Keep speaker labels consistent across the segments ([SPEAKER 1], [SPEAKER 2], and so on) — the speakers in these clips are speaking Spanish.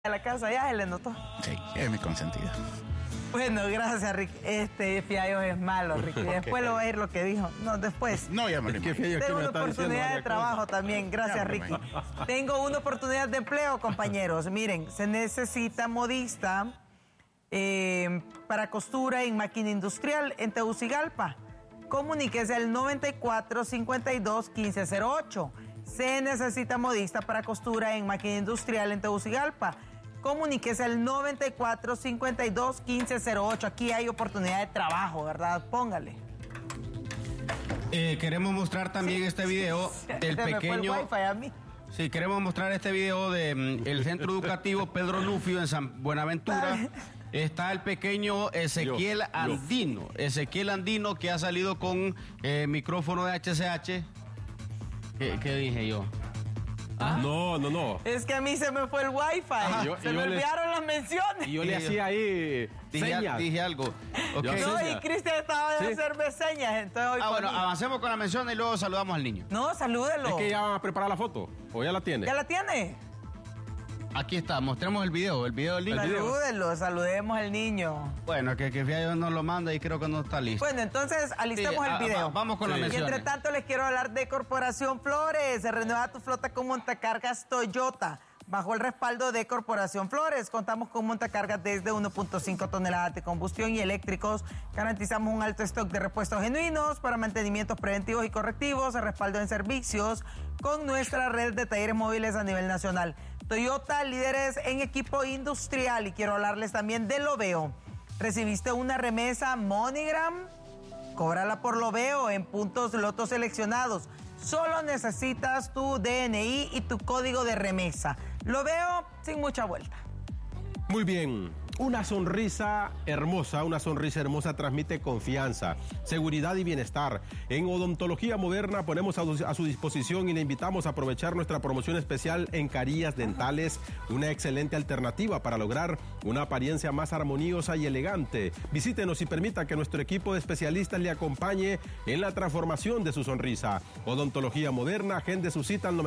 [SPEAKER 1] a la casa, ya se le notó.
[SPEAKER 2] Sí, es mi consentida.
[SPEAKER 1] Bueno, gracias, Rick. Fiallo es malo, Rick. Y después lo va a ir lo que dijo. No, después.
[SPEAKER 2] No, ya me lo imagino.
[SPEAKER 1] Tengo una oportunidad de trabajo también. Gracias, Ricky. Tengo una oportunidad de empleo, compañeros. Miren, se necesita modista para costura en máquina industrial en Tegucigalpa. Comuníquese al 9452-1508. Se necesita modista para costura en máquina industrial en Tegucigalpa. Comuníquese al 9452-1508. Aquí hay oportunidad de trabajo, ¿verdad? Póngale.
[SPEAKER 3] Queremos mostrar también este video del pequeño.
[SPEAKER 1] Me fue el wifi a mí.
[SPEAKER 3] Sí, queremos mostrar este video del Centro Educativo Pedro Nufio en San Buenaventura. Está el pequeño Ezequiel Andino. Ezequiel Andino, que ha salido con micrófono de HCH. ¿Qué dije yo?
[SPEAKER 4] ¿Ah? No.
[SPEAKER 1] Es que a mí se me fue el wifi. Se me olvidaron las menciones.
[SPEAKER 4] Y yo le hacía ahí señas.
[SPEAKER 3] Dije algo. Okay.
[SPEAKER 1] No, y Cristian estaba de hacerme señas. Entonces hoy
[SPEAKER 3] bueno, avancemos con la mención y luego saludamos al niño.
[SPEAKER 1] No, salúdelo.
[SPEAKER 4] Es que ya van a preparar la foto. ¿O ya la tiene?
[SPEAKER 1] ¿Ya la tiene?
[SPEAKER 3] Aquí está, mostremos el video del niño.
[SPEAKER 1] Salúdelo, saludemos al niño.
[SPEAKER 3] Bueno, que Fiallo nos lo manda y creo que no está listo.
[SPEAKER 1] Bueno, entonces alistemos el video.
[SPEAKER 3] Vamos con la mención.
[SPEAKER 1] Mientras tanto, les quiero hablar de Corporación Flores. Se renueva tu flota con montacargas Toyota. Bajo el respaldo de Corporación Flores, contamos con montacargas desde 1.5 toneladas de combustión y eléctricos. Garantizamos un alto stock de repuestos genuinos para mantenimientos preventivos y correctivos, respaldo en servicios con nuestra red de talleres móviles a nivel nacional. Toyota, líderes en equipo industrial. Y quiero hablarles también de Loveo. ¿Recibiste una remesa MoneyGram? Cóbrala por Loveo en puntos lotos seleccionados. Solo necesitas tu DNI y tu código de remesa. Lo veo sin mucha vuelta.
[SPEAKER 4] Muy bien. Una sonrisa hermosa transmite confianza, seguridad y bienestar. En Odontología Moderna ponemos a su disposición y le invitamos a aprovechar nuestra promoción especial en carillas dentales, una excelente alternativa para lograr una apariencia más armoniosa y elegante. Visítenos y permita que nuestro equipo de especialistas le acompañe en la transformación de su sonrisa. Odontología Moderna, agende su cita al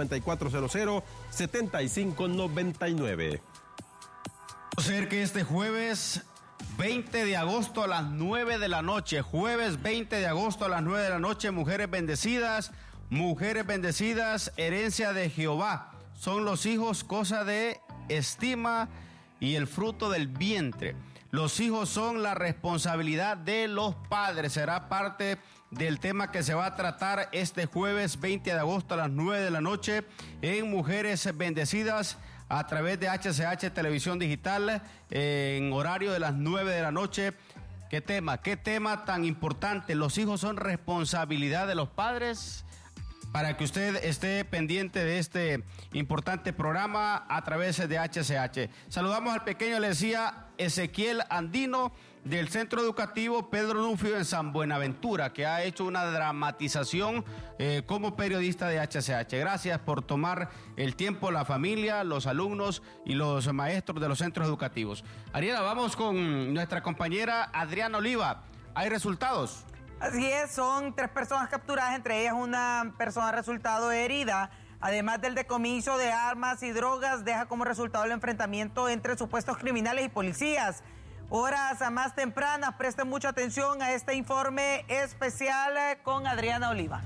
[SPEAKER 4] 9400-7599.
[SPEAKER 3] Ser que este jueves 20 de agosto a las 9 de la noche, jueves 20 de agosto a las 9 de la noche, mujeres bendecidas, herencia de Jehová. Son los hijos cosa de estima y el fruto del vientre. Los hijos son la responsabilidad de los padres. Será parte del tema que se va a tratar este jueves 20 de agosto a las 9 de la noche en Mujeres Bendecidas, a través de HCH Televisión Digital, en horario de las 9 de la noche. ¿Qué tema tan importante? Los hijos son responsabilidad de los padres. Para que usted esté pendiente de este importante programa a través de HCH. Saludamos al pequeño, le decía, Ezequiel Andino, del Centro Educativo Pedro Nufio en San Buenaventura, que ha hecho una dramatización como periodista de HCH. Gracias por tomar el tiempo, la familia, los alumnos y los maestros de los centros educativos. Ariela, vamos con nuestra compañera Adriana Oliva. ¿Hay resultados?
[SPEAKER 1] Así es, son 3 personas capturadas, entre ellas una persona resultado herida. Además del decomiso de armas y drogas, deja como resultado el enfrentamiento entre supuestos criminales y policías. Horas más tempranas, presten mucha atención a este informe especial con Adriana Oliva.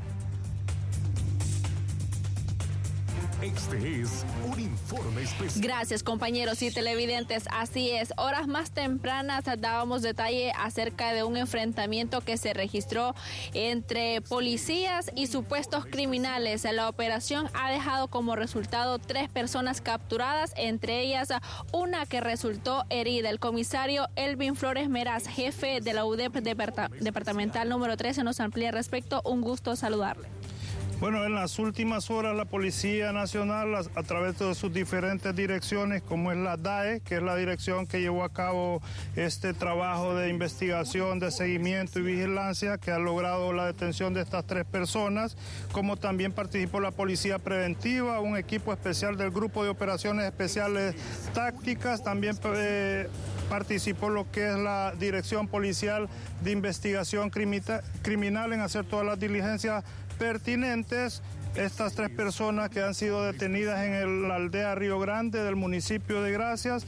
[SPEAKER 5] Este es un informe especial.
[SPEAKER 6] Gracias, compañeros y televidentes. Así es, horas más tempranas dábamos detalle acerca de un enfrentamiento que se registró entre policías y supuestos criminales. La operación ha dejado como resultado 3 personas capturadas, entre ellas una que resultó herida. El comisario Elvin Flores Meraz, jefe de la UDEP departamental número 13, nos amplía al respecto. Un gusto saludarle.
[SPEAKER 7] Bueno, en las últimas horas la Policía Nacional, a través de sus diferentes direcciones, como es la DAE, que es la dirección que llevó a cabo este trabajo de investigación, de seguimiento y vigilancia, que ha logrado la detención de estas 3 personas, como también participó la Policía Preventiva, un equipo especial del Grupo de Operaciones Especiales Tácticas, también participó lo que es la Dirección Policial de Investigación Criminal en hacer todas las diligencias pertinentes. estas 3 personas que han sido detenidas en la aldea Río Grande del municipio de Gracias